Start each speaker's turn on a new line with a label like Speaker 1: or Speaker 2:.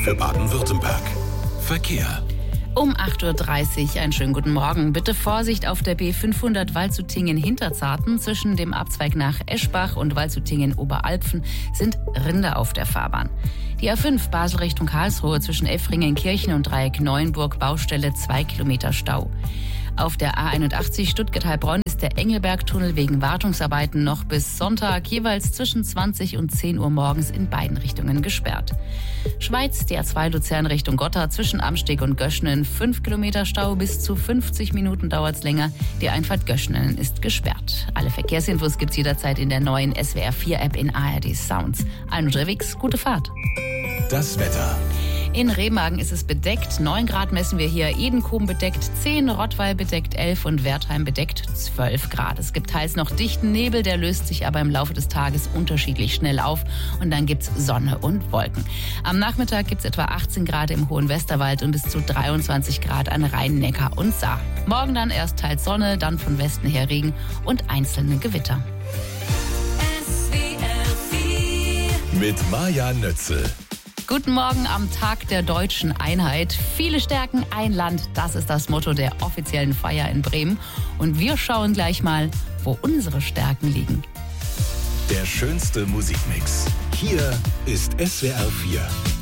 Speaker 1: für Baden-Württemberg. Verkehr.
Speaker 2: Um 8.30 Uhr, einen schönen guten Morgen. Bitte Vorsicht auf der B500 Waldshutingen-Hinterzarten. Zwischen dem Abzweig nach Eschbach und Waldshutingen-Oberalpfen sind Rinder auf der Fahrbahn. Die A5 Basel Richtung Karlsruhe zwischen Effringen-Kirchen und Dreieck Neuenburg, Baustelle 2 Kilometer Stau. Auf der A81 Stuttgart-Heilbronn ist der Engelbergtunnel wegen Wartungsarbeiten noch bis Sonntag jeweils zwischen 20 und 10 Uhr morgens in beiden Richtungen gesperrt. Schweiz, die A2 Luzern Richtung Gotha zwischen Amsteg und Göschenen, 5 Kilometer Stau, bis zu 50 Minuten dauert's länger. Die Einfahrt Göschenen ist gesperrt. Alle Verkehrsinfos gibt's jederzeit in der neuen SWR4-App in ARD Sounds. Allen unterwegs, gute Fahrt.
Speaker 1: Das Wetter.
Speaker 2: In Remagen ist es bedeckt. 9 Grad messen wir hier. Edenkoben bedeckt 10, Rottweil bedeckt 11 und Wertheim bedeckt 12 Grad. Es gibt teils noch dichten Nebel, der löst sich aber im Laufe des Tages unterschiedlich schnell auf. Und dann gibt's Sonne und Wolken. Am Nachmittag gibt's etwa 18 Grad im Hohen Westerwald und bis zu 23 Grad an Rhein, Neckar und Saar. Morgen dann erst teils Sonne, dann von Westen her Regen und einzelne Gewitter.
Speaker 1: Mit Maja Nötzel.
Speaker 2: Guten Morgen am Tag der deutschen Einheit. Viele Stärken, ein Land, das ist das Motto der offiziellen Feier in Bremen. Und wir schauen gleich mal, wo unsere Stärken liegen.
Speaker 1: Der schönste Musikmix. Hier ist SWR 4.